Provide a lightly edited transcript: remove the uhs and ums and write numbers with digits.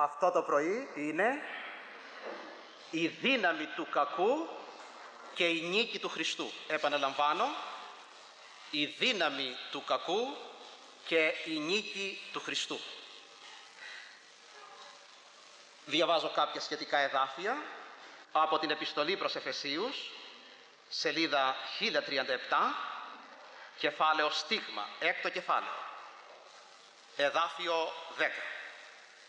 αυτό το πρωί είναι η δύναμη του κακού και η νίκη του Χριστού. Επαναλαμβάνω, η δύναμη του κακού και η νίκη του Χριστού. Διαβάζω κάποια σχετικά εδάφια από την επιστολή προς Εφεσίους, σελίδα 1037, κεφάλαιο στίγμα, έκτο κεφάλαιο, εδάφιο 10.